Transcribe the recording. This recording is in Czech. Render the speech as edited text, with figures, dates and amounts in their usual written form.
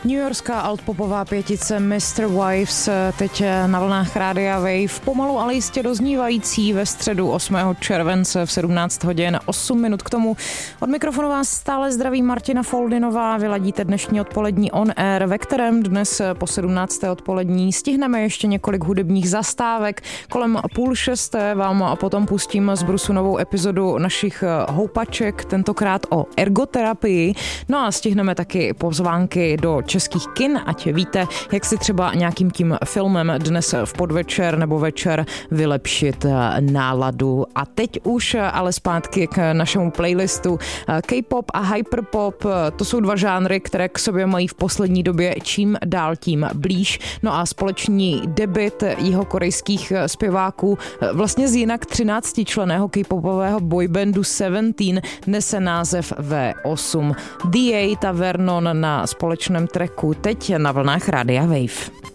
Newyorská altpopová pětice Mr. Wives teď na vlnách Rádia Wave, pomalu ale jistě doznívající ve středu 8. července v 17 hodin 8 minut k tomu. Od mikrofonu vás stále zdraví Martina Foldinová, vyladíte dnešní odpolední On Air, ve kterém dnes po 17. odpolední stihneme ještě několik hudebních zastávek. Kolem 5:30 vám a potom pustím z brusu novou epizodu našich houpaček, tentokrát o ergoterapii. No a stihneme taky pozvánky do českých kin, ať víte, jak si třeba nějakým tím filmem dnes v podvečer nebo večer vylepšit náladu. A teď už ale zpátky k našemu playlistu. K-pop a hyperpop, to jsou dva žánry, které k sobě mají v poslední době čím dál tím blíž. No a společný debut jihokorejských zpěváků vlastně z jinak 13členného K-popového boybandu Seventeen nese název V8. The8 a Vernon na společném tracku teď na vlnách Rádia Wave.